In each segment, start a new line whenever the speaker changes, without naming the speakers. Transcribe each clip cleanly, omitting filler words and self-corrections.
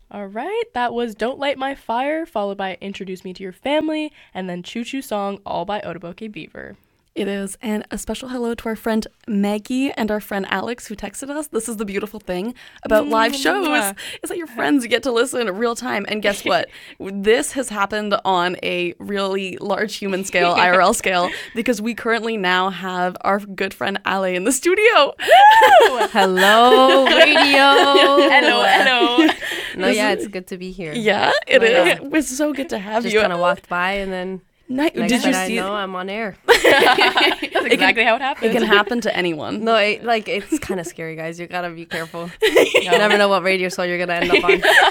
All right, that was Don't Light My Fire, followed by Introduce Me to Your Family, and then Choo Choo Song, all by Otoboke Beaver.
It is. And a special hello to our friend Maggie and our friend Alex who texted us. This is the beautiful thing about live shows is that your friends get to listen real time. And guess what? This has happened on a really large human scale, IRL scale, because we currently now have our good friend Ale in the studio.
Hello, radio.
Hello.
No, yeah, it's good to be here.
Yeah, it is.
Yeah.
It was so good to have
Just
you.
kind of walked by and then
Did
next
you
thing I
see
know, I'm on air.
That's exactly how it happened.
It can happen to anyone.
No, it's kind of scary, guys. You gotta be careful. You never know what radio show you're gonna end up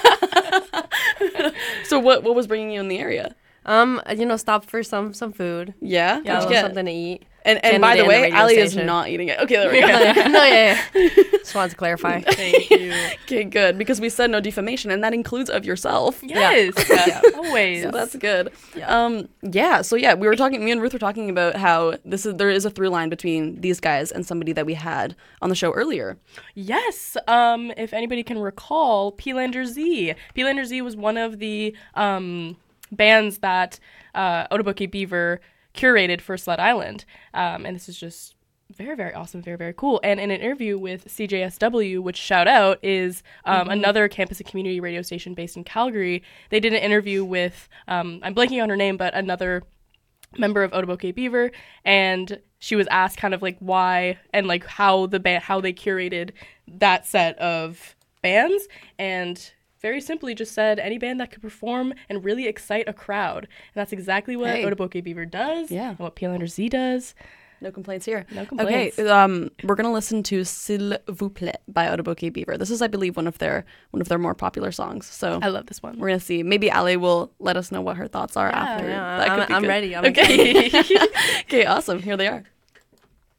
on.
So what was bringing you in the area?
Stop for some food.
Yeah?
Yeah,
What'd you get?
something to eat.
And by the
Candy
way,
and the radio
Ali is
station.
not eating it. Okay, there we go.
No, yeah. Just wanted to clarify.
Thank you.
Okay, good. Because we said no defamation, and that includes of yourself.
Yes, always.
So that's good.
Yeah.
So we were talking, me and Ruth were talking about how there is a through line between these guys and somebody that we had on the show earlier.
Yes. If anybody can recall, P-Lander Z. P-Lander Z was one of the bands that Otoboke Beaver curated for Sled Island. And this is just very, very awesome, very, very cool. And in an interview with CJSW, which shout out is another campus and community radio station based in Calgary, they did an interview with, I'm blanking on her name, but another member of Otoboke Beaver, and she was asked kind of like why and like how they curated that set of bands, and very simply just said any band that could perform and really excite a crowd. And that's exactly what Otoboke Beaver does, and what P-Lander Z does.
No complaints here.
No complaints.
Okay, we're gonna listen to S'il vous plaît by Otoboke Beaver. This is, I believe, one of their more popular songs. So
I love this one.
we're gonna see. Maybe Ali will let us know what her thoughts are after.
Yeah,
That could be
I'm
good.
ready. I'm
Okay.
excited.
Okay, awesome. Here they are.